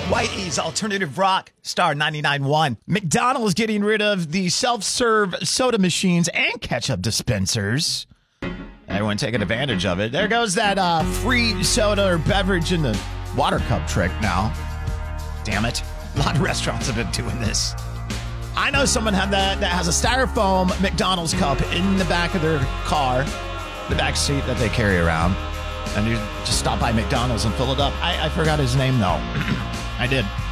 Whitey's Alternative Rock, Star 99.1. McDonald's getting rid of the self-serve soda machines and ketchup dispensers. Everyone taking advantage of it. There goes that free soda or beverage in the water cup trick now. Damn it. A lot of restaurants have been doing this. I know someone had that has a styrofoam McDonald's cup in the back of their car, the back seat that they carry around. And you just stop by McDonald's and fill it up. I forgot his name, though. I did.